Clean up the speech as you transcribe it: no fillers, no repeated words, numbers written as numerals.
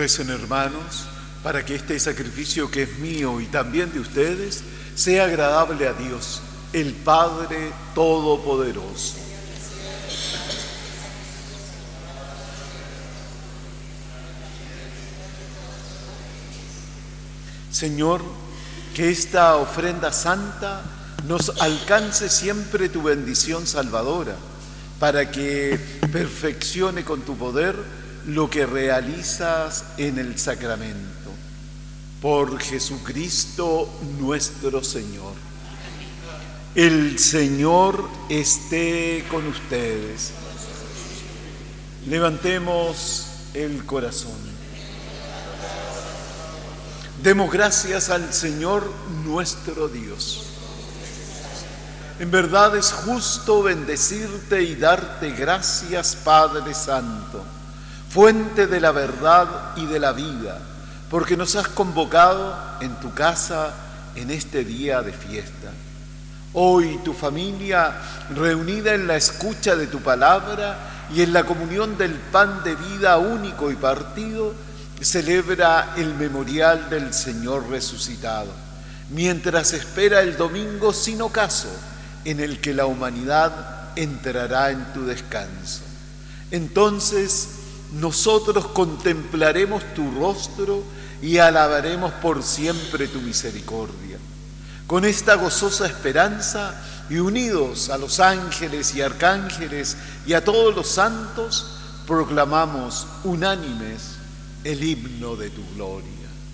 Recen, hermanos, para que este sacrificio que es mío y también de ustedes sea agradable a Dios, el Padre Todopoderoso. Señor, que esta ofrenda santa nos alcance siempre tu bendición salvadora, para que perfeccione con tu poder lo que realizas en el sacramento. Por Jesucristo nuestro Señor. El Señor esté con ustedes. Levantemos el corazón. Demos gracias al Señor nuestro Dios. En verdad es justo bendecirte y darte gracias, Padre Santo, fuente de la verdad y de la vida, porque nos has convocado en tu casa en este día de fiesta. Hoy tu familia, reunida en la escucha de tu palabra y en la comunión del pan de vida único y partido, celebra el memorial del Señor resucitado, mientras espera el domingo sin ocaso, en el que la humanidad entrará en tu descanso. Entonces nosotros contemplaremos tu rostro y alabaremos por siempre tu misericordia. Con esta gozosa esperanza y unidos a los ángeles y arcángeles y a todos los santos, proclamamos unánimes el himno de tu gloria.